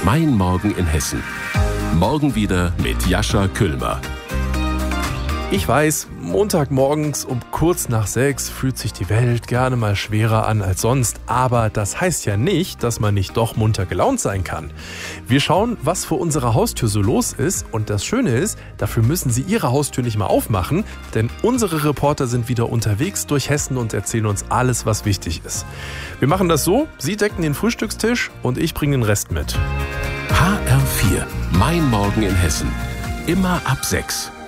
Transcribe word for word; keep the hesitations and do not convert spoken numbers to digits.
Mein Morgen in Hessen. Morgen wieder mit Jascha Küllmer. Ich weiß, Montagmorgens um kurz nach sechs fühlt sich die Welt gerne mal schwerer an als sonst. Aber das heißt ja nicht, dass man nicht doch munter gelaunt sein kann. Wir schauen, was vor unserer Haustür so los ist. Und das Schöne ist, dafür müssen Sie Ihre Haustür nicht mal aufmachen. Denn unsere Reporter sind wieder unterwegs durch Hessen und erzählen uns alles, was wichtig ist. Wir machen das so, Sie decken den Frühstückstisch und ich bringe den Rest mit. H R vier. Mein Morgen in Hessen. Immer ab sechs.